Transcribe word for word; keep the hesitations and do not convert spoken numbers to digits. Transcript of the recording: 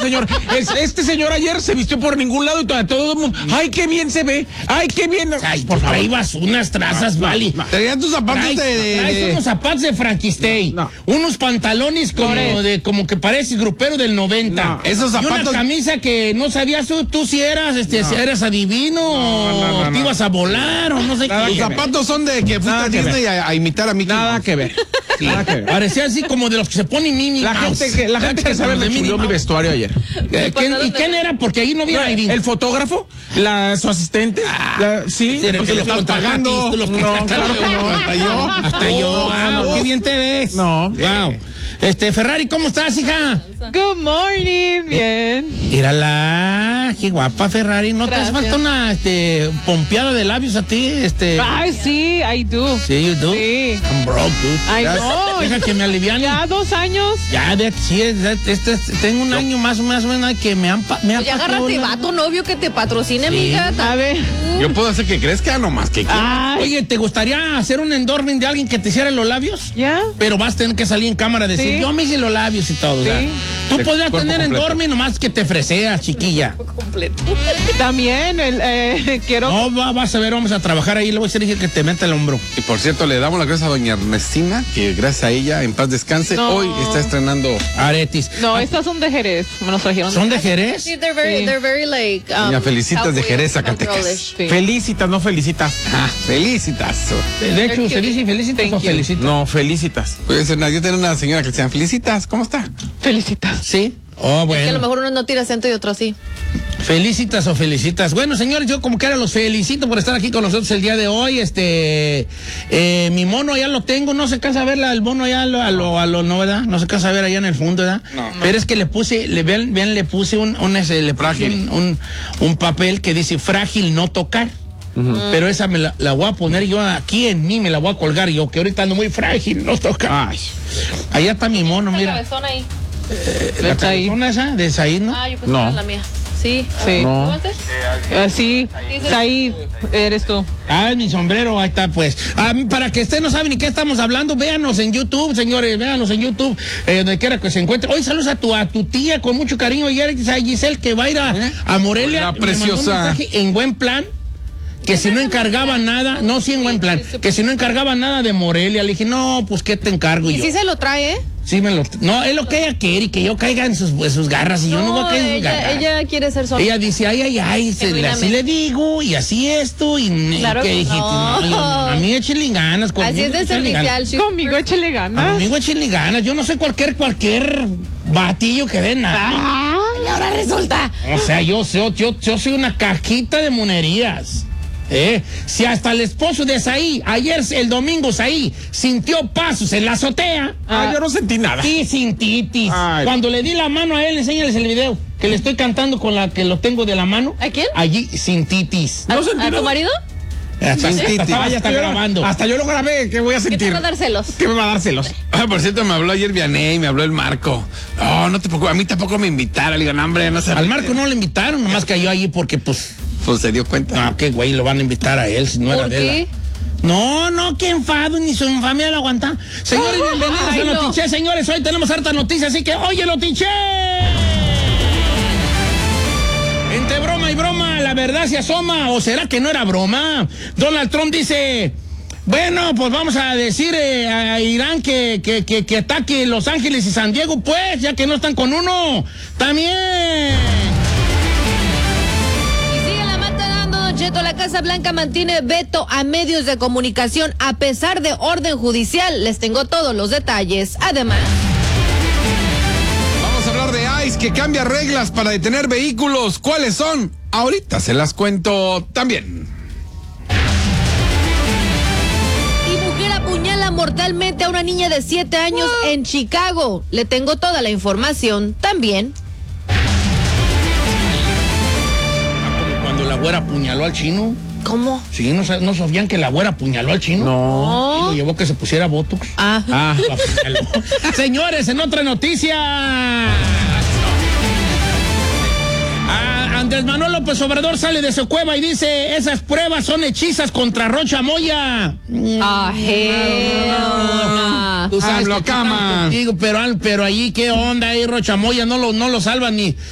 señor. Es, este señor ayer se vistió por ningún lado y todo, todo el mundo. ¡Ay, qué bien se ve! ¡Ay, qué bien! Ay, por favor. Traías unas trazas, no, Vali. No, no. Traían tus zapatos traes, de, de, traes de... unos zapatos de Frankenstein. No, no. Unos pantalones como de como que pareces grupero del noventa. No, esos zapatos. Y una camisa que no sabías tú, tú si eras, este, no. si eras adivino no, no, no, o te no. ibas a volar o no sé Nada, qué. Los zapatos son de que fuiste a Disney a, a imitar a Mickey. Nada que ver. Sí. Nada que ver. Parecía así como de los que se ponen mini. La mouse. gente que, la gente que sabe me chuleó mi vestuario ayer. Eh, ¿quién, ¿Y quién era? Porque ahí no había no, el fotógrafo, la, su asistente. Ah, la, sí, sí porque los están pagando. Los no, claro que no. Hasta yo. Hasta yo. Wow, qué bien te ves. No. Wow. Este, Ferrari, ¿cómo estás, hija? Good morning, bien. Mírala, qué guapa, Ferrari. ¿No Gracias. te hace falta una este, pompeada de labios a ti? Este... Ay, sí, I do. Sí, you do? Sí. I'm broke, dude. Ay, no. Deja que me aliviane. Ya dos años. Ya, de sí, de, este, tengo un no. año más o menos que me han me han Ya agárrate vato novio que te patrocine, sí. amiga. A ver. Yo puedo hacer que crezca nomás que quiera. Oye, ¿te gustaría hacer un endorsement de alguien que te hiciera los labios? Ya. Pero vas a tener que salir en cámara a decir, sí. yo me hice los labios y todo. Sí. O sea, tú de podrías tener endorsement nomás que te freseas, chiquilla. Completo. También, el, eh, quiero... No, va, vas a ver, vamos a trabajar ahí, le voy a decir que te meta el hombro. Y por cierto, le damos las gracias a doña Ernestina, que gracias a ella, en paz descanse, no. hoy está estrenando aretis. No, ah. estas son de Jerez, me los trajeron. ¿Son de Jerez? Sí, they're very, sí. they're very like... Um, doña Felicitas de Jerez, Zacatecas. Sí. Felicitas, no felicitas. Ah, felicitas. De hecho, ¿se dice felicitas o felicitas? No, felicitas. Pues yo tengo una señora que se llama Felicitas, ¿cómo está? Felicitas. Sí. Oh, bueno. Es que a lo mejor uno no tira acento y otro sí. Felicitas o felicitas. Bueno, señores, yo como que ahora los felicito por estar aquí con nosotros el día de hoy. Este, eh, mi mono ya lo tengo, no se cansa a ver el mono ya a lo, a lo, a lo, no, ¿verdad? No se cansa a ver allá en el fondo, ¿verdad? No. Pero no. es que le puse, le vean, vean, le puse un, un, ese, le puse un, un, un papel que dice frágil no tocar. Uh-huh. Pero esa me la, la voy a poner yo aquí en mí, me la voy a colgar yo, que ahorita ando muy frágil, no toca. Ay. Allá está mi mono, mira. La ahí. Eh, ¿La cabezona esa de Said, no? Ah, yo pensaba no. la mía. Sí. Sí. No. ¿Cómo estás? Uh, sí. Said, eres tú. Ah, es mi sombrero, ahí está, pues. Ah, para que usted no sabe ni qué estamos hablando, véanos en YouTube, señores, véanos en YouTube, eh, donde quiera que se encuentre. Hoy saludos a tu, a tu tía con mucho cariño, y a Giselle, que va a ir a, ¿Eh? a Morelia. Hola, preciosa. En buen plan. Que si no encargaba nada, no, sí en buen plan, que si no encargaba nada de Morelia, le dije, no, pues ¿qué te encargo yo? ¿Y si se lo trae, eh? Sí me lo, no, es lo que ella quiere, y que yo caiga en sus, en sus garras, y no, yo no voy a caer en sus ella, garras. Ella quiere ser sola. Ella dice, ay, ay, ay, se, así le digo, y así esto, y claro que que dijiste, no. no, yo, a mí échale ganas. Así es de servicial, chico. Conmigo échale ganas. Conmigo échale ganas, yo no soy cualquier, cualquier batillo que den nada. Ah, y ahora resulta. O sea, yo, yo, yo, yo soy una cajita de monerías. Eh, si hasta el esposo de Saí, ayer el domingo Saí, sintió pasos en la azotea. Ah, yo no sentí nada. Sí, sintitis. Ay. Cuando le di la mano a él, enséñales el video, que le estoy cantando con la que lo tengo de la mano. ¿A quién? Allí, sintitis. ¿A, ¿a tu marido? Sintitis. Hasta, ya está grabando. Hasta yo lo grabé, ¿qué voy a sentir? ¿Qué te va a dar celos? ¿Qué me va a dar celos? Ah, por cierto, me habló ayer Vianey, me habló el Marco. No, no te preocupes, a mí tampoco me invitaron. Le digo, no, hombre, no sé. Al Marco no le invitaron, nomás cayó allí porque, pues... Pues se dio cuenta. Ah, qué güey, lo van a invitar a él si no era de él. ¿Por qué? No, no, qué enfado, ni su infamia lo aguanta. Señores, oh, bienvenidos ay, a Notiche, no. Señores, hoy tenemos harta noticia, así que oye, Notiche. Entre broma y broma, la verdad se asoma, o será que no era broma. Donald Trump dice, bueno, pues vamos a decir eh, a Irán que, que, que, que ataque Los Ángeles y San Diego, pues, ya que no están con uno. También... La Casa Blanca mantiene veto a medios de comunicación a pesar de orden judicial. Les tengo todos los detalles. Además, vamos a hablar de ICE que cambia reglas para detener vehículos. ¿Cuáles son? Ahorita se las cuento también. Y mujer apuñala mortalmente a una niña de siete años oh. en Chicago. Le tengo toda la información también. La güera apuñaló al chino. ¿Cómo? Sí, ¿no, no sabían que la güera apuñaló al chino? No. Y lo llevó que se pusiera botox. Ah. Ah, la apuñaló. Señores, en otra noticia. Ah, Andrés Manuel López Obrador sale de su cueva y dice, esas pruebas son hechizas contra Rocha Moya. Ah, hell no. Tú sabes, lo cama. Digo, pero, pero allí, ¿qué onda ahí, Rocha Moya? No lo, no lo salvan ni...